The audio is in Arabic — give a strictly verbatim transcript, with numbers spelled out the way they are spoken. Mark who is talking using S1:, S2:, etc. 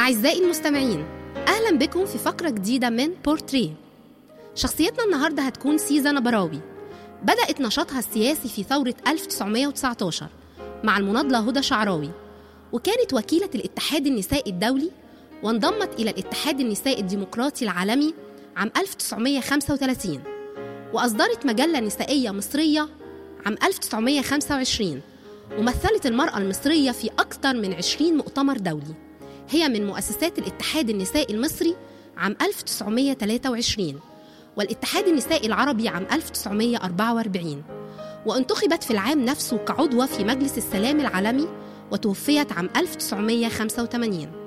S1: أعزائي المستمعين، أهلا بكم في فقرة جديدة من بورتريه. شخصيتنا النهاردة هتكون سيزا نبراوي. بدأت نشاطها السياسي في ثورة ألف وتسعمائة وتسعة عشر مع المناضلة هدى شعراوي، وكانت وكيلة الاتحاد النسائي الدولي، وانضمت إلى الاتحاد النسائي الديمقراطي العالمي عام ألف وتسعمائة وخمسة وثلاثين، وأصدرت مجلة نسائية مصرية عام ألف وتسعمائة وخمسة وعشرين، ومثلت المرأة المصرية في أكثر من عشرين مؤتمر دولي. هي من مؤسسات الاتحاد النسائي المصري عام ألف وتسعمائة وثلاثة وعشرين والاتحاد النسائي العربي عام ألف وتسعمائة وأربعة وأربعين، وانتخبت في العام نفسه كعضوة في مجلس السلام العالمي، وتوفيت عام ألف وتسعمائة وخمسة وثمانين.